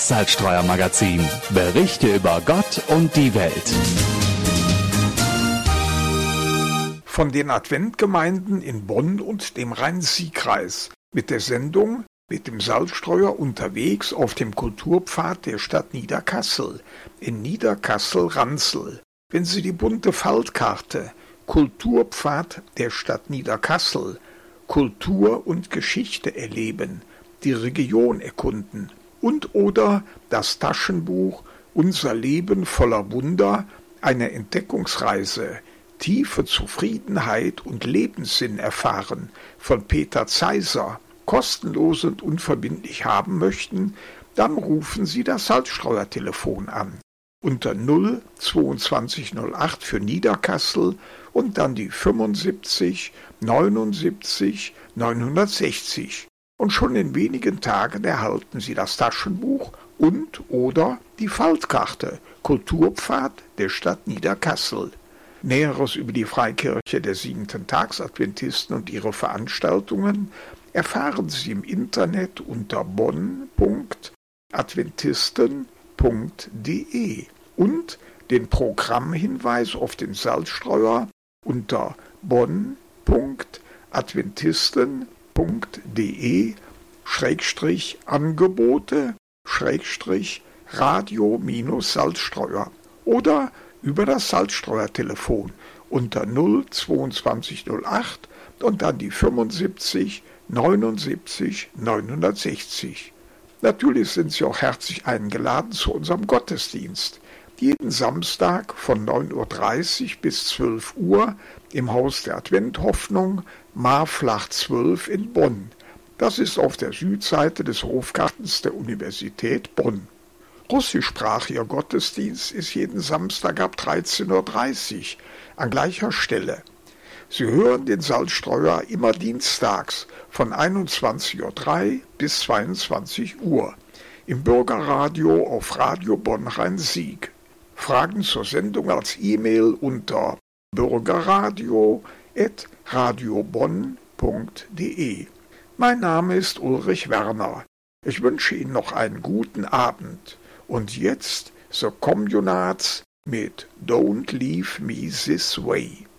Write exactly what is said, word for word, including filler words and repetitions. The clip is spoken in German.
Salzstreuer Magazin. Berichte über Gott und die Welt. Von den Adventgemeinden in Bonn und dem Rhein-Sieg-Kreis mit der Sendung mit dem Salzstreuer unterwegs auf dem Kulturpfad der Stadt Niederkassel in Niederkassel-Ranzel. Wenn Sie die bunte Faltkarte Kulturpfad der Stadt Niederkassel, Kultur und Geschichte erleben, die Region erkunden und oder das Taschenbuch Unser Leben voller Wunder, eine Entdeckungsreise, tiefe Zufriedenheit und Lebenssinn erfahren von Peter Zeiser, kostenlos und unverbindlich haben möchten, dann rufen Sie das Salzstreuer-Telefon an unter null zweiundzwanzig null acht für Niederkassel und dann die fünfundsiebzig neunundsiebzig neunhundertsechzig. Und schon in wenigen Tagen erhalten Sie das Taschenbuch und oder die Faltkarte Kulturpfad der Stadt Niederkassel. Näheres über die Freikirche der Siebenten Tags Adventisten und ihre Veranstaltungen erfahren Sie im Internet unter bonn punkt adventisten punkt de und den Programmhinweis auf den Salzstreuer unter bonn punkt adventisten punkt de Schrägstrich Angebote Schrägstrich Radio-Salzstreuer oder über das Salzstreuer-Telefon unter null zweiundzwanzig null acht und dann die fünfundsiebzig neunundsiebzig neunhundertsechzig. Natürlich sind Sie auch herzlich eingeladen zu unserem Gottesdienst. Jeden Samstag von neun Uhr dreißig bis zwölf Uhr im Haus der Adventhoffnung, Marflach zwölf in Bonn. Das ist auf der Südseite des Hofgartens der Universität Bonn. Russischsprachiger Gottesdienst ist jeden Samstag ab dreizehn Uhr dreißig an gleicher Stelle. Sie hören den Salzstreuer immer dienstags von einundzwanzig Uhr drei bis zweiundzwanzig Uhr im Bürgerradio auf Radio Bonn Rhein-Sieg. Fragen zur Sendung als E-Mail unter bürgerradio at radiobonn punkt de. Mein Name ist Ulrich Werner. Ich wünsche Ihnen noch einen guten Abend. Und jetzt The Communards mit Don't Leave Me This Way.